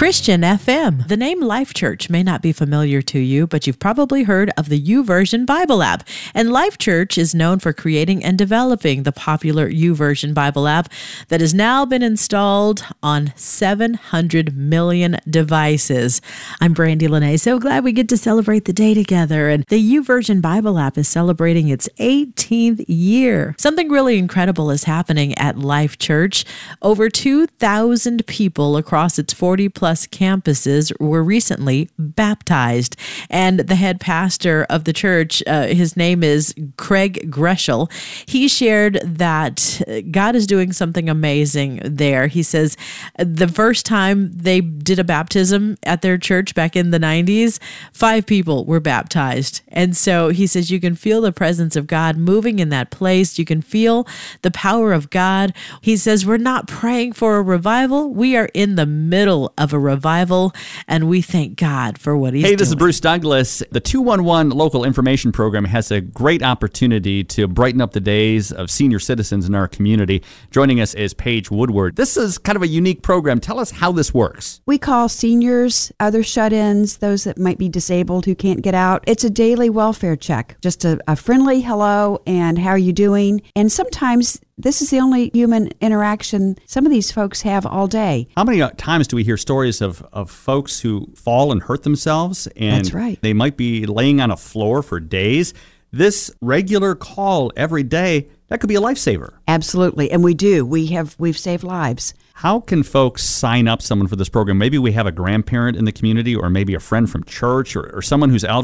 Christian FM. The name Life Church may not be familiar to you, but you've probably heard of the YouVersion Bible app. And Life Church is known for creating and developing the popular YouVersion Bible app that has now been installed on 700 million devices. I'm Brandy Lene. So glad we get to celebrate the day together. And the YouVersion Bible app is celebrating its 18th year. Something really incredible is happening at Life Church. Over 2,000 people across its 40-plus campuses were recently baptized. And the head pastor of the church, his name is Craig Greschel. He shared that God is doing something amazing there. He says the first time they did a baptism at their church back in the 90s, 5 people were baptized. And so he says you can feel the presence of God moving in that place. You can feel the power of God. He says we're not praying for a revival. We are in the middle of a revival, and we thank God for what He's doing. Hey, this is Bruce Douglas. The 211 Local Information Program has a great opportunity to brighten up the days of senior citizens in our community. Joining us is Paige Woodward. This is kind of a unique program. Tell us how this works. We call seniors, other shut-ins, those that might be disabled who can't get out. It's a daily welfare check, just a friendly hello and how are you doing? And sometimes this is the only human interaction some of these folks have all day. How many times do we hear stories of folks who fall and hurt themselves? And that's right. They might be laying on a floor for days. This regular call every day, that could be a lifesaver. Absolutely. And we do. We've saved lives. How can folks sign up someone for this program? Maybe we have a grandparent in the community or maybe a friend from church or someone who's elderly